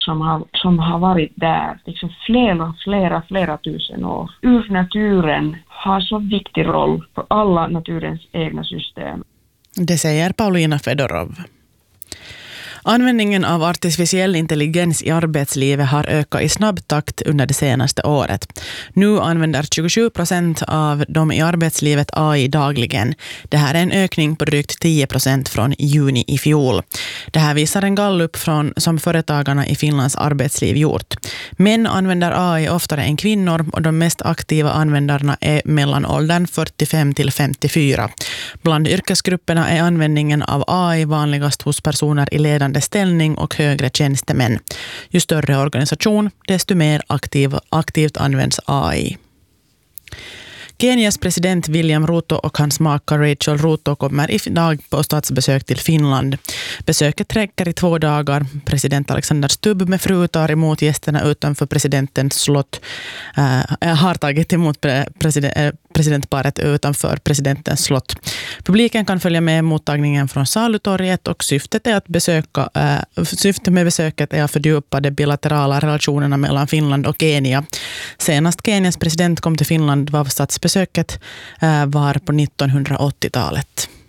som har varit där liksom flera tusen år. Urnaturen har så viktig roll för alla naturens egna system. Det säger Paulina Fedorov. Användningen av artificiell intelligens i arbetslivet har ökat i snabb takt under det senaste året. Nu använder 27% av de i arbetslivet AI dagligen. Det här är en ökning på drygt 10% från juni i fjol. Det här visar en gallup som företagarna i Finlands arbetsliv gjort. Män använder AI oftare än kvinnor och de mest aktiva användarna är mellan åldern 45 till 54. Bland yrkesgrupperna är användningen av AI vanligast hos personer i ledande ställning och högre tjänstemän. Ju större organisation, desto mer aktivt används AI. Kenias president William Ruto och hans maka Rachel Ruto kommer idag på statsbesök till Finland. Besöket räcker i 2 dagar. President Alexander Stubb med fru tar emot gästerna utanför presidentens slott. Har tagit emot presidentparet utanför presidentens slott. Publiken kan följa med mottagningen från Salutorget och syftet med besöket är att fördjupa de bilaterala relationerna mellan Finland och Kenya. Senast Kenias president kom till Finland var statsbesöket var på 1980-talet.